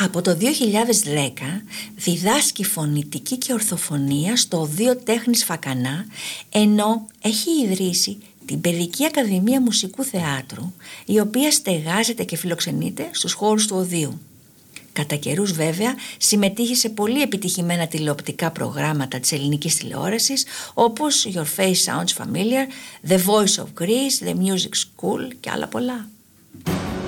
Από το 2010 διδάσκει φωνητική και ορθοφωνία στο Οδείο Τέχνης Φακανά, ενώ έχει ιδρύσει την Παιδική Ακαδημία Μουσικού Θεάτρου, η οποία στεγάζεται και φιλοξενείται στους χώρους του Οδείου. Κατά καιρούς βέβαια συμμετείχε σε πολύ επιτυχημένα τηλεοπτικά προγράμματα της ελληνικής τηλεόρασης, όπως Your Face Sounds Familiar, The Voice of Greece, The Music School και άλλα πολλά.